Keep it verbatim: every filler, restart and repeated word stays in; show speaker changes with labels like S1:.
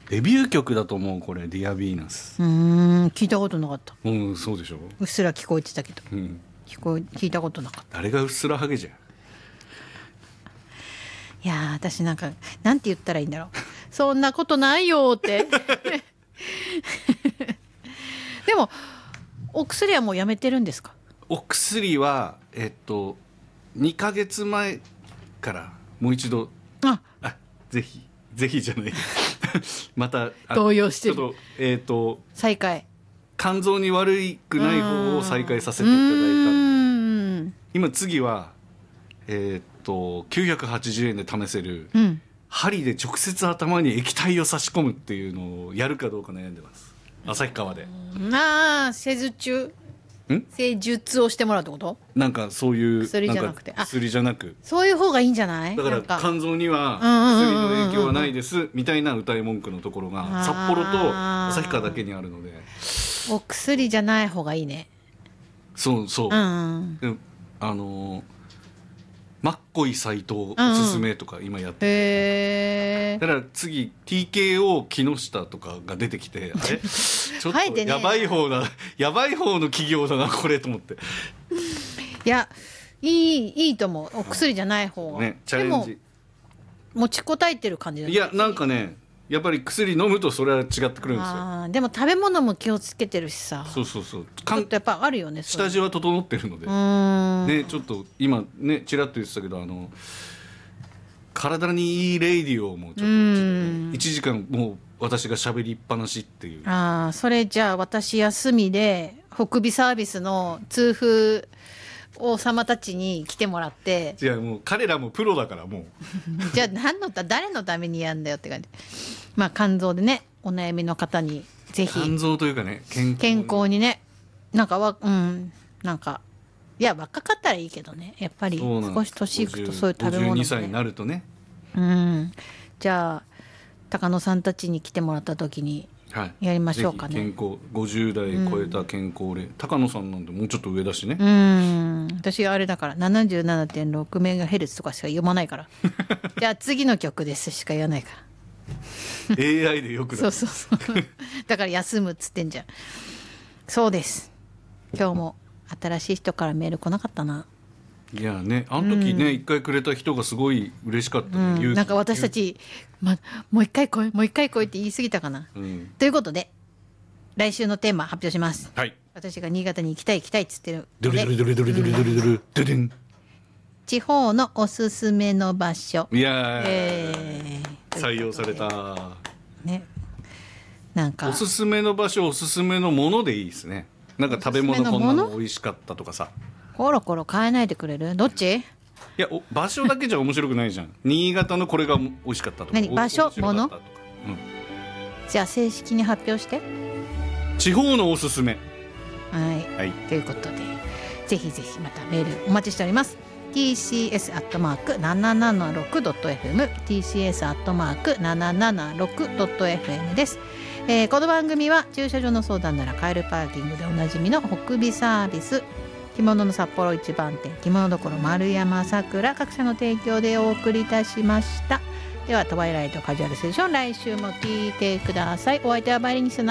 S1: デビュー曲だと思うこれディアヴィーナス。
S2: うーん聞いたことなかった。
S1: うんそうでしょ。
S2: うっすら聞こえてたけど、
S1: うん、
S2: 聞こえ聞いたことなかった。
S1: 誰がうっすらハゲじゃん。
S2: いやー私なんかなんて言ったらいいんだろうそんなことないよってでもお薬はもうやめてるんですか？
S1: お薬はえっとにかげつまえからもう一度
S2: あ
S1: あぜひぜひじゃないまた
S2: 動揺してる。
S1: ちょっとえっと
S2: 再開
S1: 肝臓に悪くない方を再開させていただいた。
S2: ん
S1: 今次はえっときゅうひゃくはちじゅうえんで試せる、
S2: うん、
S1: 針で直接頭に液体を差し込むっていうのをやるかどうか悩んでます。旭川で
S2: ああ施術中
S1: ん
S2: 施術をしてもらうってこと？
S1: なんかそういう
S2: 薬じゃなくて
S1: んか薬じゃなく
S2: そういう方がいいんじゃない？
S1: だから
S2: なんか
S1: 肝臓には
S2: うんうんうんうん
S1: 薬の影響はないですみたいな歌い文句のところが札幌と旭川だけにあるので、
S2: お薬じゃない方がいいね。
S1: そうそう、
S2: うん
S1: であのーマッコイ斎藤おすすめとか今やってて、
S2: へえ。
S1: だから次 ティーケーオー 木下とかが出てきてあれちょっ
S2: 生えてねえな
S1: とやばい方だやばい方の企業だなこれと思って
S2: いやいいいいと思うお薬じゃない方が、
S1: ねチャレン
S2: で
S1: ジ
S2: も持ちこたえてる感じだね。
S1: いやなんかねやっぱり薬飲むとそれは違ってくるんですよ。
S2: あーでも食べ物も気をつけてるしさ
S1: そうそうそう
S2: ちょっとやっぱあるよね
S1: 下地は整ってるので、
S2: うーん
S1: ね、ちょっと今ねちらっと言ってたけどあの体にいいレイディオもちょっと
S2: うん
S1: いちじかんもう私が喋りっぱなしっていう。
S2: ああそれじゃあ私休みで北美サービスの痛風王様たちに来てもらって
S1: いやもう彼らもプロだからもう
S2: じゃあ何のた誰のためにやんだよって感じ。まあ肝臓でねお悩みの方にぜひ
S1: 肝臓というかね健康
S2: 健康にねなんかわうんなんかいや若かったらいいけどねやっぱり
S1: そうなん
S2: 少し年いくとそういう食べ物も、ね、
S1: ごじゅうにさいになるとね、
S2: うんじゃあ高野さんたちに来てもらった時に
S1: はい、
S2: やりましょうかね。
S1: ぜひ健康ごじゅう代超えた健康例、うん、高野さんなんでもうちょっと上だしね。
S2: うん私あれだから ななじゅうななてんろくメガヘルツとかしか読まないからじゃあ次の曲ですしか言わないから
S1: エーアイ でよくだ
S2: そうそうそうだから休むっつってんじゃん。そうです今日も新しい人からメール来なかったな。
S1: いやねあの時ね一、うん、回くれた人がすごい嬉しかった、ね
S2: うん、なんか私たち、ま、もう一回来いもう一回来いって言い過ぎたかな、うん、ということで来週のテーマ発表します、
S1: はい、
S2: 私が新潟に行きたい行きたいっつってる
S1: ドリドリドリドリドリドリドリドリン
S2: 地方のおすすめの場所。
S1: いやー、
S2: えー、
S1: 採用された
S2: ねなんか
S1: おすすめの場所おすすめのものでいいですね。なんか食べ物こんなの美味しかったとかさ
S2: コロコロ変えないでくれるどっち？
S1: いや場所だけじゃ面白くないじゃん新潟のこれが美味しかったとか
S2: 何場所もの、うん、じゃあ正式に発表して
S1: 地方のおすすめ
S2: はい、はい、ということでぜひぜひまたメールお待ちしております。 ティーシーエス アットマーク ななななろく ドット エフエム ティーシーエス アットマーク ななななろく ドット エフエム です。えー、この番組は駐車場の相談なら買えるパーキングでおなじみの北美サービス着物の札幌一番店着物どころ丸山さくら各社の提供でお送りいたしました。ではトワイライトカジュアルセッション来週も聞いてください。お相手はバイオリニスト